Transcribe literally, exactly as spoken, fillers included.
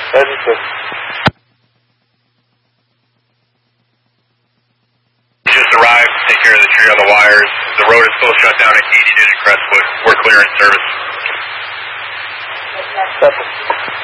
Edmonton. Just arrived to take care of the tree on the wires. The road is still shut down at Katy Did in Crestwood. We're clear in service. That's